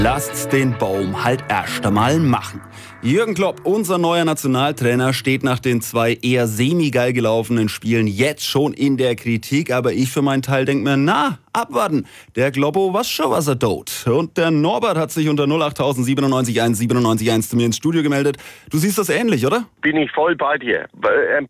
Lasst's den Baum halt erst einmal machen. Jürgen Klopp, unser neuer Nationaltrainer, steht nach den 2 eher semi-geil gelaufenen Spielen jetzt schon in der Kritik. Aber ich für meinen Teil denke mir, abwarten. Der Kloppo weiß schon, was er tut. Und der Norbert hat sich unter 08000 97 1 97 1 zu mir ins Studio gemeldet. Du siehst das ähnlich, oder? Bin ich voll bei dir.